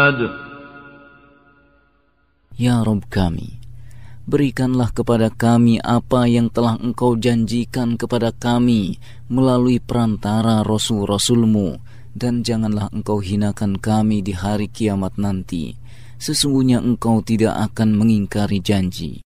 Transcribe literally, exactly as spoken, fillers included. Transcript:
بعد. Ya Rabb kami, berikanlah kepada kami apa yang telah Engkau janjikan kepada kami melalui perantara Rasul-Rasul-Mu, dan janganlah Engkau hinakan kami di hari kiamat nanti. Sesungguhnya Engkau tidak akan mengingkari janji.